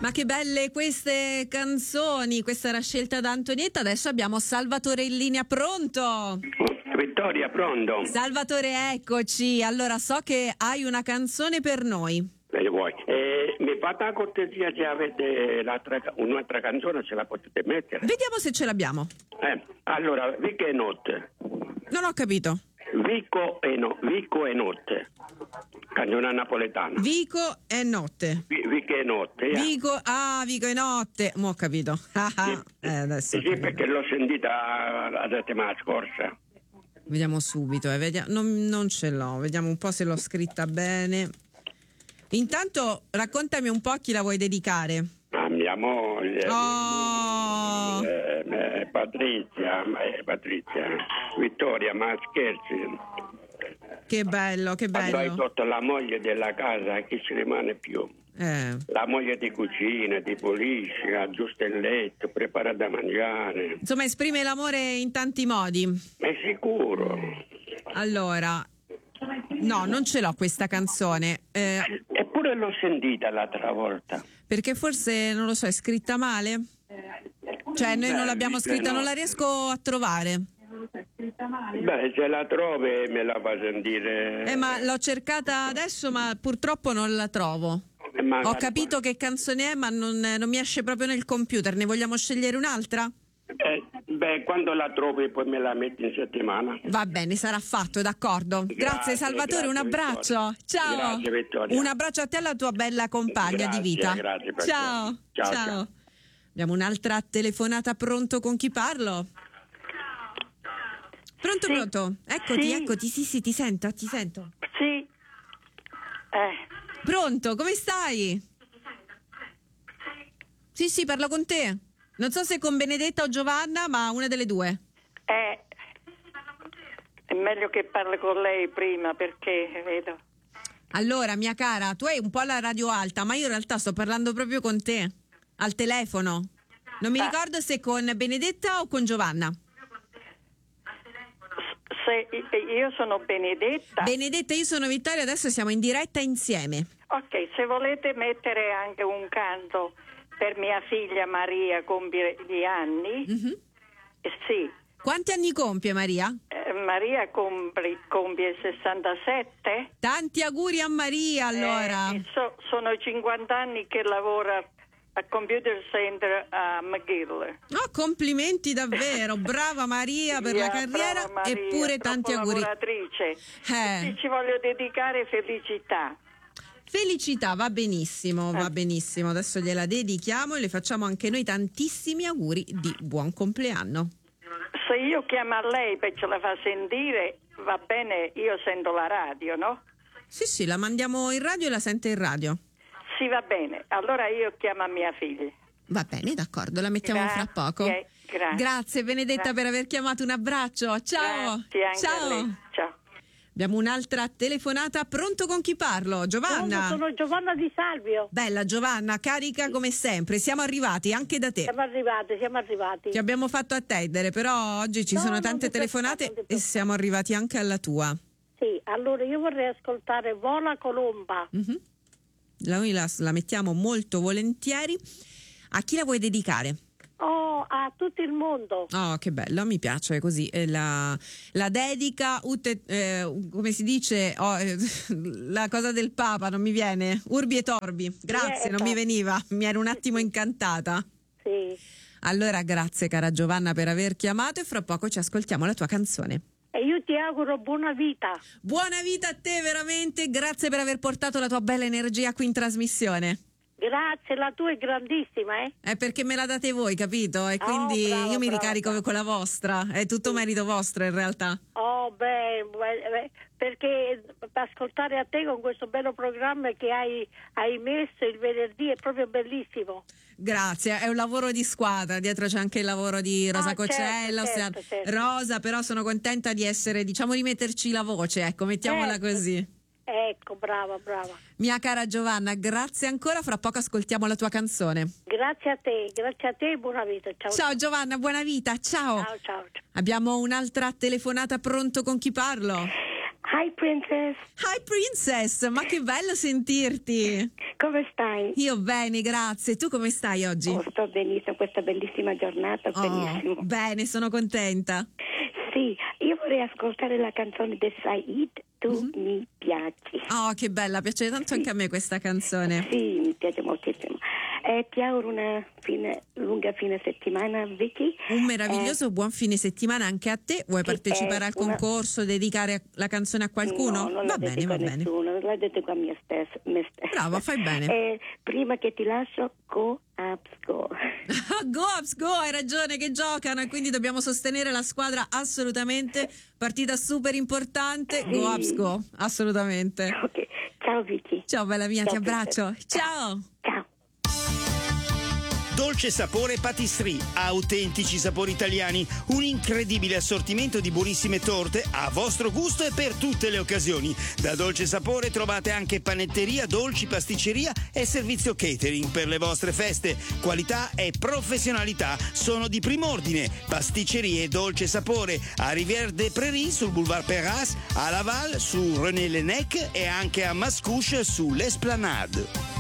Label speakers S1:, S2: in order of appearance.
S1: Ma che belle queste canzoni, questa era scelta da Antonietta. Adesso abbiamo Salvatore in linea, pronto?
S2: Vittoria, pronto?
S1: Salvatore, eccoci. Allora, so che hai una canzone per noi.
S2: Vuoi? Mi fate la cortesia se avete un'altra canzone, ce la potete mettere?
S1: Vediamo se ce l'abbiamo.
S2: Allora, Vico e Notte.
S1: Non ho capito.
S2: Vico e Notte. Canzone napoletana.
S1: Vico e Notte.
S2: Vico e Notte.
S1: Vico e Notte. Mo' ho capito. Adesso
S2: sì, perché l'ho sentita la settimana scorsa.
S1: Vediamo subito. Non ce l'ho. Vediamo un po' se l'ho scritta bene. Intanto raccontami un po' a chi la vuoi dedicare.
S2: A mia moglie. Patrizia. Vittoria, ma scherzi.
S1: Che bello, che bello.
S2: Quando hai tolto la moglie della casa, chi ci rimane più? La moglie ti cucina, ti pulisce, aggiusta il letto, prepara da mangiare.
S1: Insomma, esprime l'amore in tanti modi.
S2: È sicuro.
S1: Allora, no, non ce l'ho questa canzone.
S2: Eppure l'ho sentita l'altra volta.
S1: Perché forse, non lo so, è scritta male? Cioè, noi non l'abbiamo scritta, non la riesco a trovare.
S2: Beh, se la trovi me la fa sentire.
S1: Ma l'ho cercata adesso, ma purtroppo non la trovo. Ho capito che canzone è, ma non mi esce proprio nel computer. Ne vogliamo scegliere un'altra?
S2: Quando la trovi poi me la metti in settimana.
S1: Va bene, sarà fatto, d'accordo. Grazie Salvatore, un abbraccio.
S2: Vittoria.
S1: Ciao.
S2: Grazie Vittoria.
S1: Un abbraccio a te e alla tua bella compagna di vita.
S2: Grazie per
S1: ciao.
S2: ciao. Ciao.
S1: Abbiamo un'altra telefonata, pronto, con chi parlo? Pronto, sì. Pronto? Eccoti, sì, ti sento.
S3: Sì.
S1: Pronto, come stai? Sì, parlo con te. Non so se con Benedetta o Giovanna, ma una delle due.
S3: È meglio che parli con lei prima, perché vedo.
S1: Allora, mia cara, tu hai un po' la radio alta, ma io in realtà sto parlando proprio con te, al telefono. Non mi ricordo se con Benedetta o con Giovanna.
S3: Io sono Benedetta.
S1: Benedetta, io sono Vittoria, adesso siamo in diretta insieme.
S3: Ok, se volete mettere anche un canto per mia figlia Maria, compie gli anni.
S1: Mm-hmm.
S3: Sì.
S1: Quanti anni compie Maria?
S3: Maria compie 67.
S1: Tanti auguri a Maria, allora.
S3: Sono 50 anni che lavora al computer center a McGill.
S1: Oh, complimenti davvero, brava Maria per la carriera,
S3: Maria,
S1: eppure tanti auguri.
S3: Lavoratrice. Ci voglio dedicare felicità.
S1: Felicità, va benissimo. Adesso gliela dedichiamo e le facciamo anche noi tantissimi auguri di buon compleanno.
S3: Se io chiamo a lei per ce la fa sentire, va bene, io sento la radio, no?
S1: Sì, la mandiamo in radio e la sente in radio.
S3: Sì, va bene. Allora io chiamo a mia figlia.
S1: Va bene, d'accordo, la mettiamo fra poco. Grazie Benedetta per aver chiamato, un abbraccio. Ciao.
S3: Grazie anche a lei. Ciao.
S1: Abbiamo un'altra telefonata, pronto, con chi parlo? Giovanna?
S4: Sono Giovanna di Salvio.
S1: Bella Giovanna, carica come sempre, siamo arrivati anche da te.
S4: Siamo arrivati.
S1: Ti abbiamo fatto attendere, però oggi ci sono tante telefonate e siamo arrivati anche alla tua.
S4: Sì, allora io vorrei ascoltare Vola Colomba.
S1: Mm-hmm. Noi la mettiamo molto volentieri. A chi la vuoi dedicare?
S4: A tutto il mondo.
S1: Oh, che bello, mi piace così. La dedica, come si dice, la cosa del Papa non mi viene. Urbi et Orbi. Grazie, non mi veniva, mi ero un attimo incantata.
S4: Sì.
S1: Allora, grazie cara Giovanna per aver chiamato e fra poco ci ascoltiamo la tua canzone.
S4: E io ti auguro buona vita.
S1: Buona vita a te, veramente. Grazie per aver portato la tua bella energia qui in trasmissione.
S4: Grazie, la tua è grandissima,
S1: È perché me la date voi, capito? E quindi io mi ricarico con la vostra. È tutto merito vostro, in realtà.
S4: Perché ascoltare a te con questo bello programma che hai messo il venerdì è proprio bellissimo.
S1: Grazie, è un lavoro di squadra, dietro c'è anche il lavoro di Rosa Cocello,
S4: certo.
S1: Rosa, però sono contenta di essere, di metterci la voce, ecco, mettiamola così.
S4: Ecco, brava.
S1: Mia cara Giovanna, grazie ancora, fra poco ascoltiamo la tua canzone.
S4: Grazie a te e buona vita.
S1: Ciao Giovanna, buona vita, ciao.
S4: Ciao.
S1: Abbiamo un'altra telefonata, pronto, con chi parlo?
S5: Hi Princess.
S1: Hi Princess, ma che bello sentirti.
S5: Come stai?
S1: Io bene, grazie. Tu come stai oggi?
S5: Sto benissimo, questa bellissima giornata, benissimo.
S1: Bene, sono contenta.
S5: Sì, io vorrei ascoltare la canzone di Said, Tu mi piaci.
S1: Oh, che bella, piace tanto anche a me questa canzone.
S5: Sì, mi piace moltissimo. Ti auguro una lunga fine settimana, Vicky.
S1: Un meraviglioso buon fine settimana anche a te. Vuoi partecipare al concorso, dedicare la canzone a qualcuno?
S5: No, non
S1: va
S5: la
S1: bene,
S5: dedico
S1: va
S5: a
S1: bene.
S5: nessuno, la dedico a me stessa.
S1: Brava, fai bene.
S5: Prima che ti lascio, go Ups go.
S1: Go Ups go, hai ragione, che giocano e quindi dobbiamo sostenere la squadra assolutamente. Partita super importante. Sì. Go Ups go, assolutamente.
S5: Ok, ciao Vicky.
S1: Ciao bella mia, ti abbraccio. Ciao.
S5: Ciao.
S6: Dolce Sapore Patisserie, autentici sapori italiani, un incredibile assortimento di buonissime torte a vostro gusto e per tutte le occasioni. Da Dolce Sapore trovate anche panetteria, dolci, pasticceria e servizio catering per le vostre feste. Qualità e professionalità sono di prim'ordine. Pasticcerie Dolce Sapore a Rivière des Prairies sul Boulevard Perras, a Laval su René Lenec e anche a Mascouche sull'Esplanade.